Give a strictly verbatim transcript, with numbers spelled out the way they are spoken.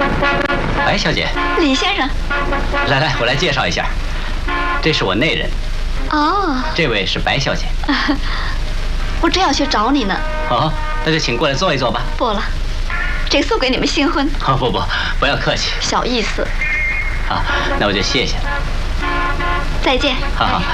白小姐， 李先生， 来来，我来介绍一下，这是我内人。 哦， 这位是白小姐。 我正要去找你呢。 哦，那就请过来坐一坐吧。 不了，这送给你们新婚。 哦，不不，不要客气。 小意思。 好，那我就谢谢了。 再见。 好好。